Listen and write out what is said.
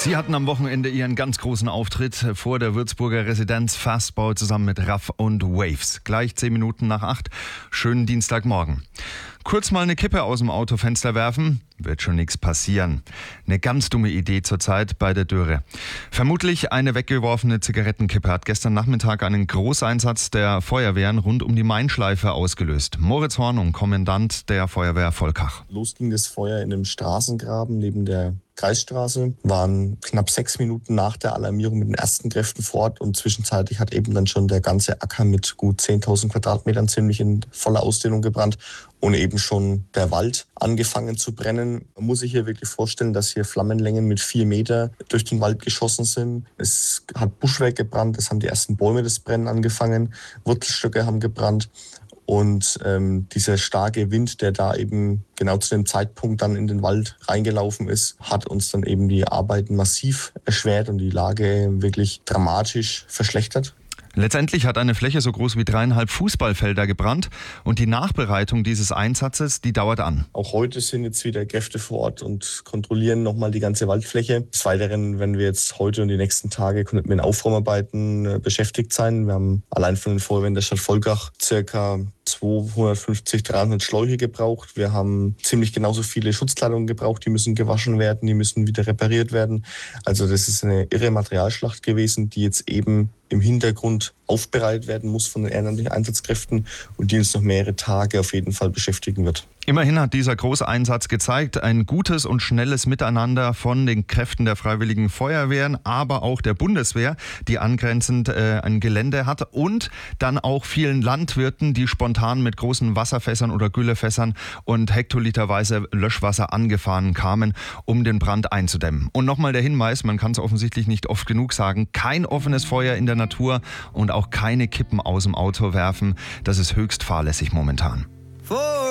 Sie hatten am Wochenende ihren ganz großen Auftritt vor der Würzburger Residenz Fastball zusammen mit Raff und Waves. Gleich 10 Minuten nach 8. Schönen Dienstagmorgen. Kurz mal eine Kippe aus dem Autofenster werfen, wird schon nichts passieren. Eine ganz dumme Idee zurzeit bei der Dürre. Vermutlich eine weggeworfene Zigarettenkippe hat gestern Nachmittag einen Großeinsatz der Feuerwehren rund um die Mainschleife ausgelöst. Moritz Hornung, Kommandant der Feuerwehr Volkach. Los ging das Feuer in einem Straßengraben neben der Kreisstraße, waren knapp 6 Minuten nach der Alarmierung mit den ersten Kräften vor Ort und zwischenzeitlich hat eben dann schon der ganze Acker mit gut 10.000 Quadratmetern ziemlich in voller Ausdehnung gebrannt und eben schon der Wald angefangen zu brennen. Man muss sich hier wirklich vorstellen, dass hier Flammenlängen mit 4 Meter durch den Wald geschossen sind. Es hat Buschwerk gebrannt, es haben die ersten Bäume des Brennen angefangen, Wurzelstöcke haben gebrannt. Und dieser starke Wind, der da eben genau zu dem Zeitpunkt dann in den Wald reingelaufen ist, hat uns dann eben die Arbeiten massiv erschwert und die Lage wirklich dramatisch verschlechtert. Letztendlich hat eine Fläche so groß wie 3,5 Fußballfelder gebrannt und die Nachbereitung dieses Einsatzes, die dauert an. Auch heute sind jetzt wieder Kräfte vor Ort und kontrollieren nochmal die ganze Waldfläche. Des Weiteren werden wir jetzt heute und die nächsten Tage mit Aufräumarbeiten beschäftigt sein. Wir haben allein von den Feuerwehren der Stadt Volkach ca. 250, 300 Schläuche gebraucht. Wir haben ziemlich genauso viele Schutzkleidungen gebraucht. Die müssen gewaschen werden, die müssen wieder repariert werden. Also das ist eine irre Materialschlacht gewesen, die jetzt eben im Hintergrund aufbereitet werden muss von den ehrenamtlichen Einsatzkräften und die uns noch mehrere Tage auf jeden Fall beschäftigen wird. Immerhin hat dieser Großeinsatz gezeigt, ein gutes und schnelles Miteinander von den Kräften der Freiwilligen Feuerwehren, aber auch der Bundeswehr, die angrenzend ein Gelände hat und dann auch vielen Landwirten, die spontan mit großen Wasserfässern oder Güllefässern und hektoliterweise Löschwasser angefahren kamen, um den Brand einzudämmen. Und nochmal der Hinweis, man kann es offensichtlich nicht oft genug sagen, kein offenes Feuer in der Natur und auch keine Kippen aus dem Auto werfen. Das ist höchst fahrlässig momentan.